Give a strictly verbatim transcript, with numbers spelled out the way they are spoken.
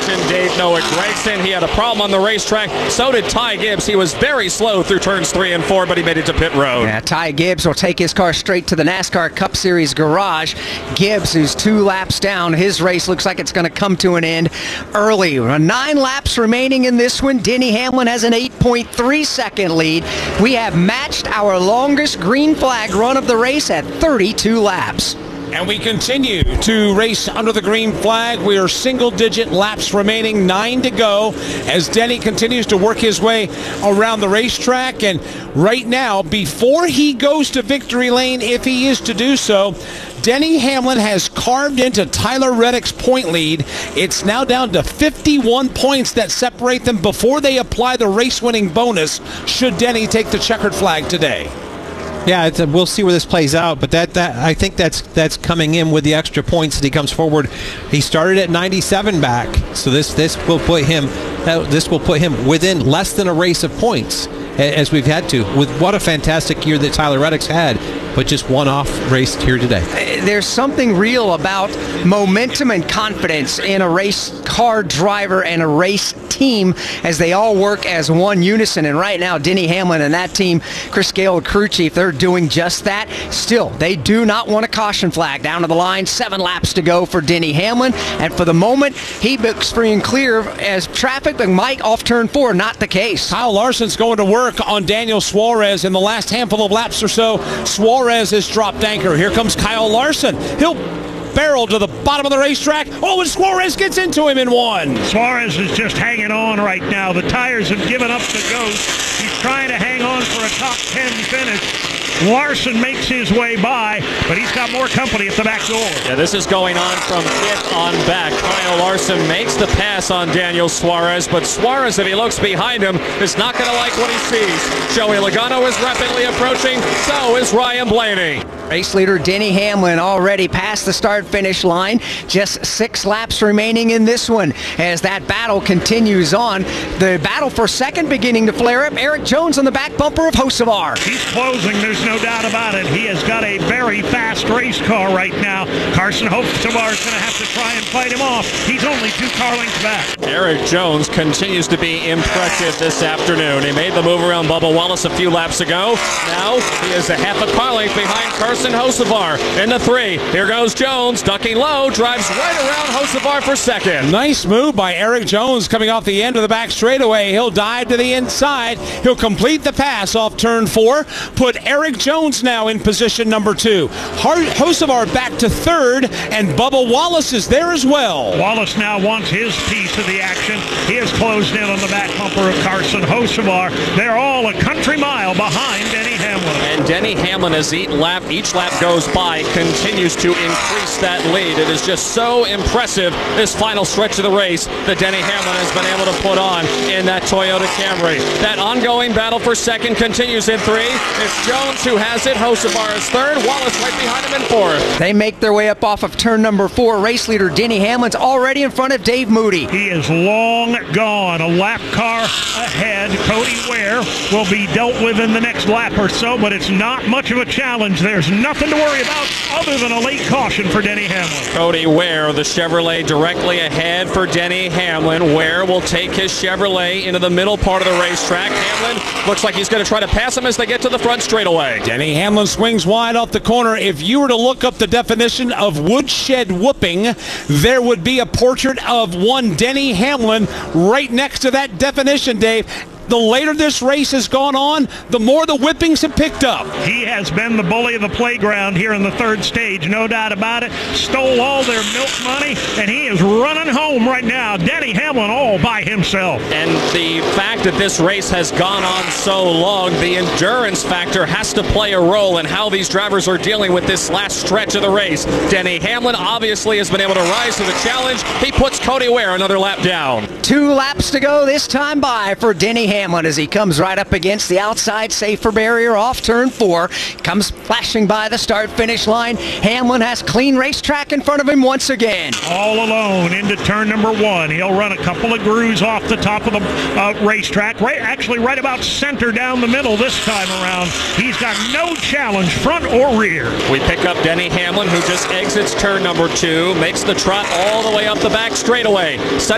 mentioned Dave Noah Gragson. He had a problem on the racetrack. So did Ty Gibbs. He was very slow through turns three and four, but he made it to pit road. Yeah, Ty Gibbs will take his car straight to the NASCAR Cup Series garage. Gibbs, who's two laps down, his race looks like it's going to come to an end early. Nine laps remaining in this one. Denny Hamlin has an eight point three second lead. We have matched our longest green flag run of the race at thirty-two laps. And we continue to race under the green flag. We are single-digit laps remaining, nine to go, as Denny continues to work his way around the racetrack. And right now, before he goes to victory lane, if he is to do so, Denny Hamlin has carved into Tyler Reddick's point lead. It's now down to fifty-one points that separate them before they apply the race-winning bonus should Denny take the checkered flag today. Yeah, it's a, we'll see where this plays out, but that, that I think that's that's coming in with the extra points that he comes forward. He started at ninety-seven back, so this this will put him uh, this will put him within less than a race of points, as we've had to. With what a fantastic year that Tyler Reddick's had, but just one off race here today. There's something real about momentum and confidence in a race car driver and a race team as they all work as one unison. And right now, Denny Hamlin and that team, Chris Gale, crew chief, they're doing just that. Still, they do not want a caution flag down to the line. Seven laps to go for Denny Hamlin. And for the moment, he looks free and clear as traffic, but Mike off turn four, not the case. Kyle Larson's going to work on Daniel Suarez in the last handful of laps or so. Suarez has dropped anchor. Here comes Kyle Larson. He'll barrel to the bottom of the racetrack. Oh, and Suarez gets into him in one. Suarez is just hanging on right now. The tires have given up the ghost. He's trying to hang on for a top ten finish. Larson makes his way by, but he's got more company at the back door. Yeah, this is going on from pit on back. Kyle Larson makes the pass on Daniel Suarez, but Suarez, if he looks behind him, is not going to like what he sees. Joey Logano is rapidly approaching, so is Ryan Blaney. Race leader Denny Hamlin already past the start-finish line. Just six laps remaining in this one as that battle continues on. The battle for second beginning to flare up. Eric Jones on the back bumper of Hocevar. He's closing, there's no doubt about it. He has got a very fast race car right now. Carson Hocevar is going to have to try and fight him off. He's only two car lengths back. Eric Jones continues to be impressive this afternoon. He made the move around Bubba Wallace a few laps ago. Now he is a half a car length behind Carson Hocevar in the three. Here goes Jones, ducking low, drives right around Hocevar for second. Nice move by Eric Jones coming off the end of the back straightaway. He'll dive to the inside. He'll complete the pass off turn four. Put Eric Jones now in position number two. Hocevar back to third, and Bubba Wallace is there as well. Wallace now wants his piece of the action. He has closed in on the back bumper of Carson Hocevar. They're all a country mile behind Denny Hamlin. And Denny Hamlin, as each lap, each lap goes by, continues to increase that lead. It is just so impressive, this final stretch of the race, that Denny Hamlin has been able to put on in that Toyota Camry. That ongoing battle for second continues in three. It's Jones who has it. Hocevar is third. Wallace right behind him in fourth. They make their way up off of turn number four. Race leader Denny Hamlin's already in front of Dave Moody. He is long gone. A lap car ahead. Cody Ware will be dealt with in the next lap or so, but it's not much of a challenge. There's nothing to worry about other than a late caution for Denny Hamlin. Cody Ware, the Chevrolet, directly ahead for Denny Hamlin. Ware will take his Chevrolet into the middle part of the racetrack. Hamlin looks like he's going to try to pass him as they get to the front straightaway. Denny Hamlin swings wide off the corner. If you were to look up the definition of woodshed whooping, there would be a portrait of one Denny Hamlin right next to that definition, Dave. The later this race has gone on, the more the whippings have picked up. He has been the bully of the playground here in the third stage, no doubt about it. Stole all their milk money, and he is running home right now. Denny Hamlin all by himself. And the fact that this race has gone on so long, the endurance factor has to play a role in how these drivers are dealing with this last stretch of the race. Denny Hamlin obviously has been able to rise to the challenge. He puts Cody Ware another lap down. Two laps to go this time by for Denny Hamlin. Hamlin as he comes right up against the outside safer barrier off turn four. Comes flashing by the start-finish line. Hamlin has clean racetrack in front of him once again. All alone into turn number one. He'll run a couple of grooves off the top of the uh, racetrack. Right, actually right about center down the middle this time around. He's got no challenge, front or rear. We pick up Denny Hamlin, who just exits turn number two, makes the trot all the way up the back straightaway.